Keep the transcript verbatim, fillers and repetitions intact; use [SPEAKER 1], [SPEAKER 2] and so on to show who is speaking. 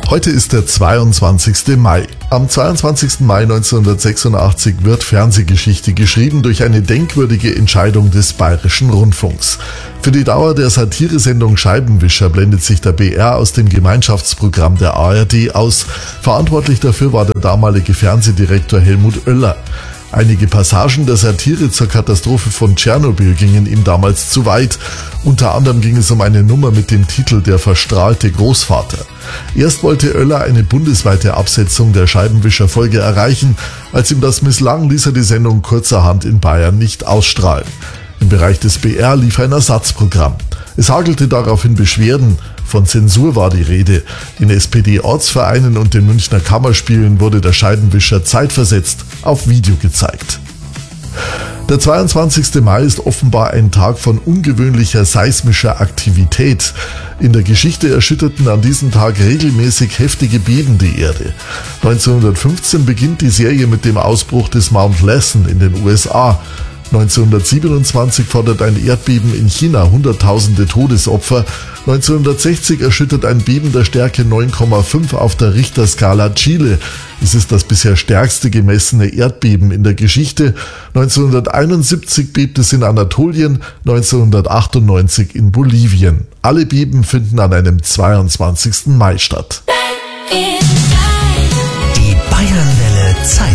[SPEAKER 1] Heute ist der zweiundzwanzigste Mai. Am zweiundzwanzigsten Mai neunzehnhundertsechsundachtzig wird Fernsehgeschichte geschrieben durch eine denkwürdige Entscheidung des Bayerischen Rundfunks. Für die Dauer der Satiresendung Scheibenwischer blendet sich der B R aus dem Gemeinschaftsprogramm der A R D aus. Verantwortlich dafür war der damalige Fernsehdirektor Helmut Oeller. Einige Passagen der Satire zur Katastrophe von Tschernobyl gingen ihm damals zu weit. Unter anderem ging es um eine Nummer mit dem Titel Der verstrahlte Großvater. Erst wollte Oeller eine bundesweite Absetzung der Scheibenwischer-Folge erreichen. Als ihm das misslang, ließ er die Sendung kurzerhand in Bayern nicht ausstrahlen. Im Bereich des B R lief ein Ersatzprogramm. Es hagelte daraufhin Beschwerden. Von Zensur war die Rede. In S P D-Ortsvereinen und den Münchner Kammerspielen wurde der Scheibenwischer zeitversetzt auf Video gezeigt. Der zweiundzwanzigste Mai ist offenbar ein Tag von ungewöhnlicher seismischer Aktivität. In der Geschichte erschütterten an diesem Tag regelmäßig heftige Beben die Erde. neunzehnhundertfünfzehn beginnt die Serie mit dem Ausbruch des Mount Lassen in den U S A. neunzehnhundertsiebenundzwanzig fordert ein Erdbeben in China hunderttausende Todesopfer. neunzehnhundertsechzig erschüttert ein Beben der Stärke neun Komma fünf auf der Richterskala Chile. Es ist das bisher stärkste gemessene Erdbeben in der Geschichte. neunzehnhunderteinundsiebzig bebt es in Anatolien, neunzehnhundertachtundneunzig in Bolivien. Alle Beben finden an einem zweiundzwanzigsten Mai statt.
[SPEAKER 2] Die Bayernwelle Zeit.